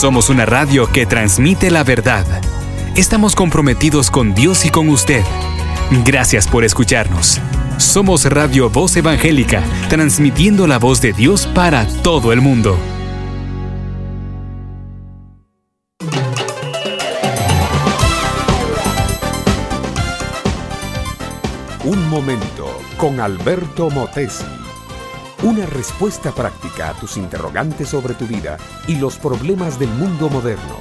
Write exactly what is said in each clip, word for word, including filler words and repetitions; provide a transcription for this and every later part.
Somos una radio que transmite la verdad. Estamos comprometidos con Dios y con usted. Gracias por escucharnos. Somos Radio Voz Evangélica, transmitiendo la voz de Dios para todo el mundo. Un momento con Alberto Motesi. Una respuesta práctica a tus interrogantes sobre tu vida y los problemas del mundo moderno.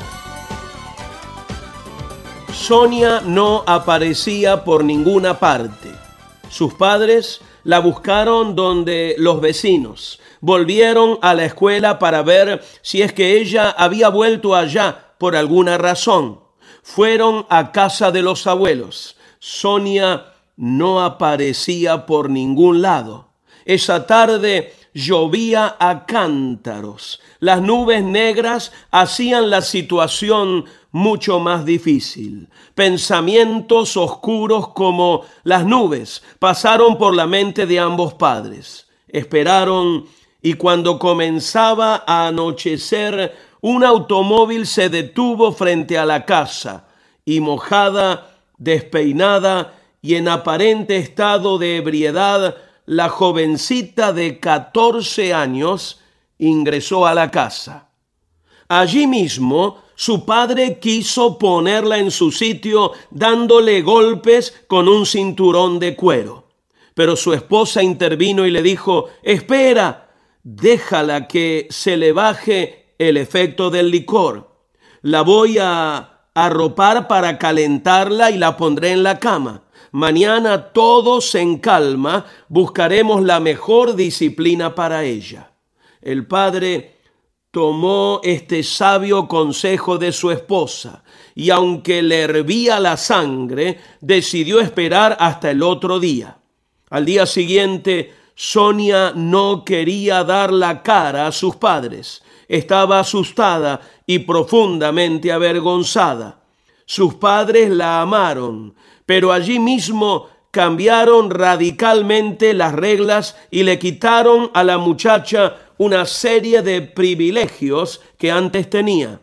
Sonia no aparecía por ninguna parte. Sus padres la buscaron donde los vecinos. Volvieron a la escuela para ver si es que ella había vuelto allá por alguna razón. Fueron a casa de los abuelos. Sonia no aparecía por ningún lado. Esa tarde llovía a cántaros. Las nubes negras hacían la situación mucho más difícil. Pensamientos oscuros como las nubes pasaron por la mente de ambos padres. Esperaron y cuando comenzaba a anochecer, un automóvil se detuvo frente a la casa y mojada, despeinada y en aparente estado de ebriedad, la jovencita de catorce años ingresó a la casa. Allí mismo, su padre quiso ponerla en su sitio dándole golpes con un cinturón de cuero. Pero su esposa intervino y le dijo: «Espera, déjala que se le baje el efecto del licor. La voy a arropar para calentarla y la pondré en la cama. Mañana todos en calma buscaremos la mejor disciplina para ella». El padre tomó este sabio consejo de su esposa y aunque le hervía la sangre, decidió esperar hasta el otro día. Al día siguiente, Sonia no quería dar la cara a sus padres. Estaba asustada y profundamente avergonzada. Sus padres la amaron, pero allí mismo cambiaron radicalmente las reglas y le quitaron a la muchacha una serie de privilegios que antes tenía.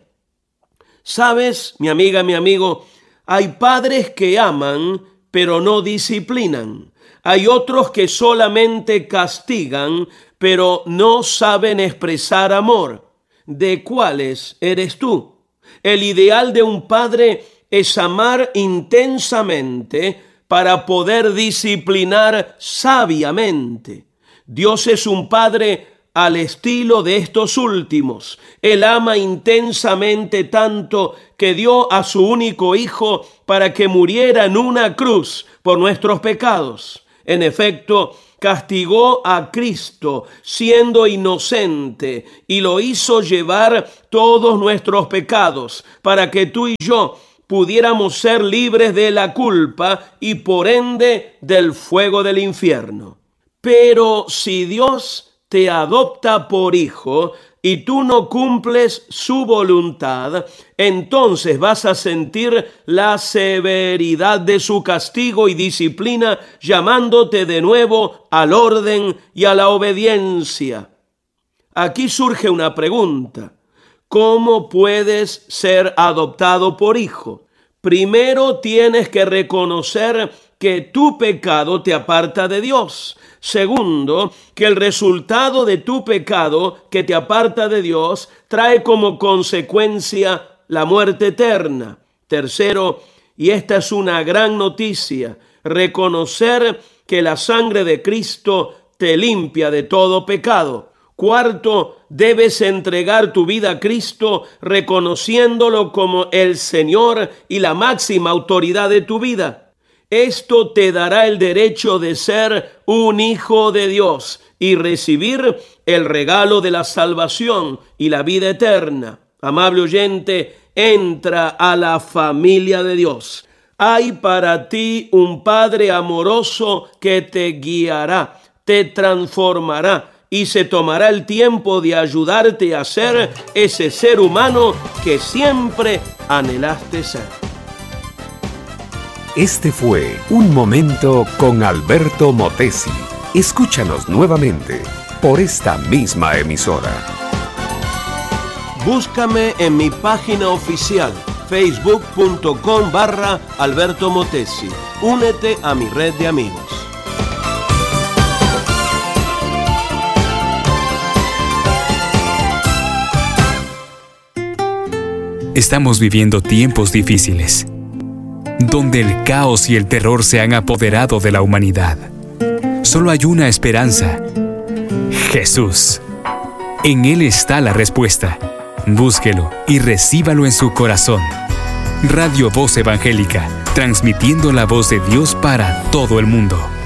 ¿Sabes, mi amiga, mi amigo? Hay padres que aman, pero no disciplinan. Hay otros que solamente castigan, pero no saben expresar amor. ¿De cuáles eres tú? El ideal de un padre es amar intensamente para poder disciplinar sabiamente. Dios es un padre al estilo de estos últimos. Él ama intensamente tanto que dio a su único hijo para que muriera en una cruz por nuestros pecados. En efecto, castigó a Cristo siendo inocente y lo hizo llevar todos nuestros pecados para que tú y yo pudiéramos ser libres de la culpa y por ende del fuego del infierno. Pero si Dios te adopta por hijo y tú no cumples su voluntad, entonces vas a sentir la severidad de su castigo y disciplina, llamándote de nuevo al orden y a la obediencia. Aquí surge una pregunta: ¿cómo puedes ser adoptado por hijo? Primero tienes que reconocer que tu pecado te aparta de Dios. Segundo, que el resultado de tu pecado que te aparta de Dios trae como consecuencia la muerte eterna. Tercero, y esta es una gran noticia, reconocer que la sangre de Cristo te limpia de todo pecado. Cuarto, debes entregar tu vida a Cristo reconociéndolo como el Señor y la máxima autoridad de tu vida. Esto te dará el derecho de ser un hijo de Dios y recibir el regalo de la salvación y la vida eterna. Amable oyente, entra a la familia de Dios. Hay para ti un Padre amoroso que te guiará, te transformará y se tomará el tiempo de ayudarte a ser ese ser humano que siempre anhelaste ser. Este fue Un Momento con Alberto Motesi. Escúchanos nuevamente por esta misma emisora. Búscame en mi página oficial, facebook.com barra Alberto Motesi. Únete a mi red de amigos. Estamos viviendo tiempos difíciles, donde el caos y el terror se han apoderado de la humanidad. Solo hay una esperanza: Jesús. En Él está la respuesta. Búsquelo y recíbalo en su corazón. Radio Voz Evangélica, transmitiendo la voz de Dios para todo el mundo.